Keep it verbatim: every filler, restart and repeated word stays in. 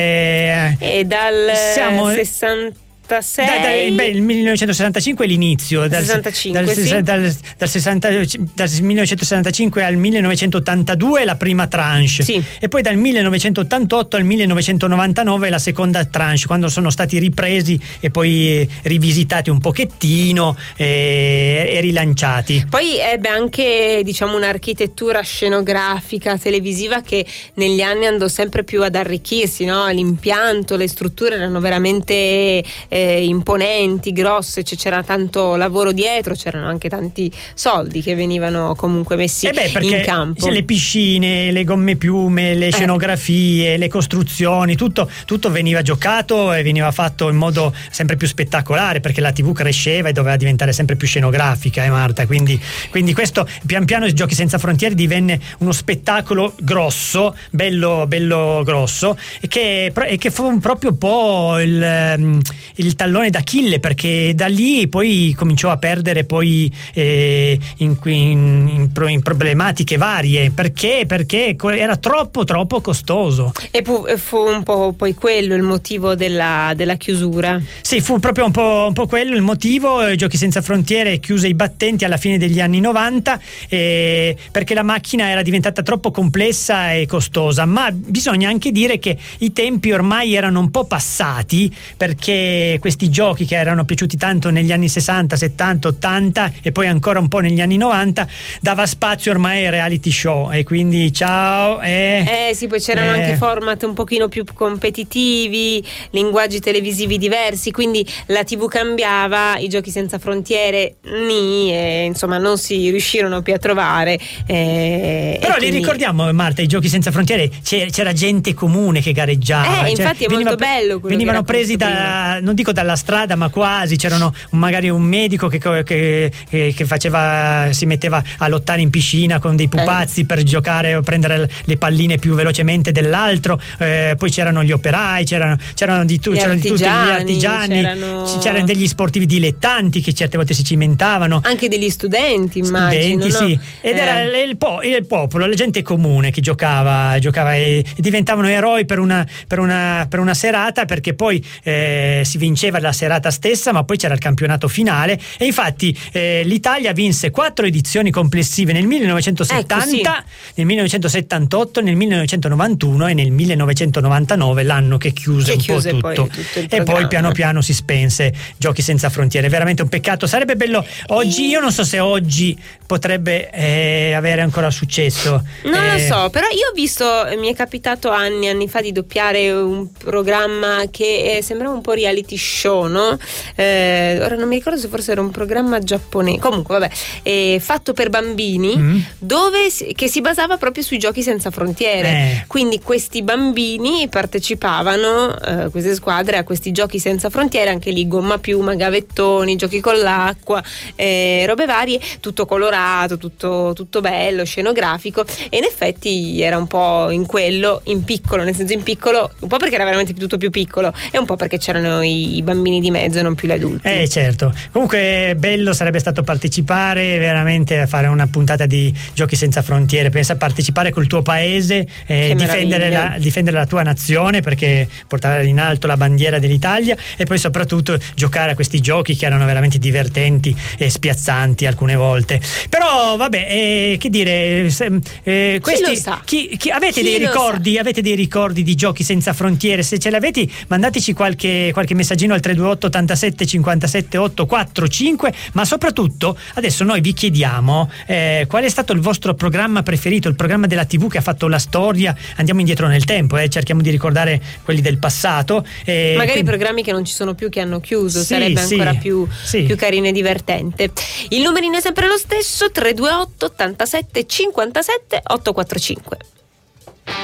Eh, e dal siamo sessantasei Da, da, beh, il millenovecentosessantacinque è l'inizio, dal, sessantacinque, dal, sì. dal, dal, sessanta, dal millenovecentosessantacinque al millenovecentottantadue la prima tranche, sì. E poi dal millenovecentottantotto al millenovecentonovantanove la seconda tranche, quando sono stati ripresi e poi rivisitati un pochettino e, e rilanciati. Poi ebbe anche, diciamo, un'architettura scenografica televisiva che negli anni andò sempre più ad arricchirsi, no? L'impianto, le strutture erano veramente eh, imponenti, grosse, cioè c'era tanto lavoro dietro, c'erano anche tanti soldi che venivano comunque messi eh beh, perché in campo. Le piscine, le gomme piume, le scenografie, eh. le costruzioni, tutto, tutto veniva giocato e veniva fatto in modo sempre più spettacolare, perché la tivù cresceva e doveva diventare sempre più scenografica, eh Marta? Quindi, quindi questo pian piano i Giochi Senza Frontiere divenne uno spettacolo grosso, bello, bello grosso, e che, e che fu proprio un po' il, il tallone d'Achille, perché da lì poi cominciò a perdere poi eh, in, in, in, in problematiche varie, perché perché era troppo troppo costoso, e fu, fu un po' poi quello il motivo della, della chiusura. Sì, fu proprio un po', un po' quello il motivo. I Giochi Senza Frontiere chiuse i battenti alla fine degli anni novanta eh, perché la macchina era diventata troppo complessa e costosa, ma bisogna anche dire che i tempi ormai erano un po' passati, perché questi giochi che erano piaciuti tanto negli anni sessanta, settanta, ottanta e poi ancora un po' negli anni novanta dava spazio ormai ai reality show, e quindi ciao eh, eh sì, poi c'erano eh. anche format un pochino più competitivi, linguaggi televisivi diversi, quindi la tivù cambiava, i Giochi Senza Frontiere ni, e, insomma non si riuscirono più a trovare eh, però li quindi... ricordiamo, Marta, i Giochi Senza Frontiere c'era, c'era gente comune che gareggiava, eh, cioè, infatti è veniva, molto bello quello venivano che presi da, non dico dalla strada, ma quasi, c'erano magari un medico che, che, che, che faceva, si metteva a lottare in piscina con dei pupazzi eh. per giocare o prendere le palline più velocemente dell'altro, eh, poi c'erano gli operai, c'erano, c'erano di, tu, c'erano di tutti gli artigiani, c'erano... c'erano degli sportivi dilettanti che certe volte si cimentavano, anche degli studenti, immagino, studenti, no? sì. Ed eh. era il, po- il popolo, la gente comune che giocava, giocava e, e diventavano eroi per una, per una, per una serata, perché poi eh, si vinceva la serata stessa, ma poi c'era il campionato finale, e infatti eh, l'Italia vinse quattro edizioni complessive nel millenovecentosettanta, ecco, sì. nel millenovecentosettantotto, nel millenovecentonovantuno e nel millenovecentonovantanove, l'anno che chiuse che un chiuse po' tutto, tutto e poi piano piano si spense Giochi Senza Frontiere. Veramente un peccato, sarebbe bello oggi, io non so se oggi potrebbe eh, avere ancora successo, non eh, lo so, però io ho visto, mi è capitato anni anni fa di doppiare un programma che eh, sembrava un po' reality show, no? Eh, ora non mi ricordo se forse era un programma giapponese, comunque vabbè, eh, fatto per bambini, mm. dove si, che si basava proprio sui Giochi Senza Frontiere, eh. quindi questi bambini partecipavano, eh, queste squadre, a questi Giochi Senza Frontiere, anche lì gomma piuma, gavettoni, giochi con l'acqua, eh, robe varie, tutto colorato, tutto, tutto bello, scenografico, e in effetti era un po' in quello, in piccolo, nel senso in piccolo, un po' perché era veramente tutto più piccolo e un po' perché c'erano i bambini di mezzo e non più gli adulti. Eh certo, comunque bello sarebbe stato partecipare veramente a fare una puntata di Giochi Senza Frontiere, pensa a partecipare col tuo paese, eh, difendere, la, difendere la tua nazione, perché portare in alto la bandiera dell'Italia, e poi soprattutto giocare a questi giochi che erano veramente divertenti e spiazzanti alcune volte. Però vabbè, eh, che dire, eh, questi, chi, chi, chi avete chi dei ricordi, avete dei ricordi di Giochi Senza Frontiere? Se ce l'avete, mandateci qualche, qualche messaggino al tre due otto ottantasette cinquantasette ottocentoquarantacinque, ma soprattutto adesso noi vi chiediamo eh, qual è stato il vostro programma preferito, il programma della tivù che ha fatto la storia. Andiamo indietro nel tempo, eh, cerchiamo di ricordare quelli del passato, eh, magari quindi... programmi che non ci sono più, che hanno chiuso, sì, sarebbe sì, ancora più, sì. più carino e divertente. Il numerino è sempre lo stesso, tre due otto ottantasette cinquantasette ottocentoquarantacinque.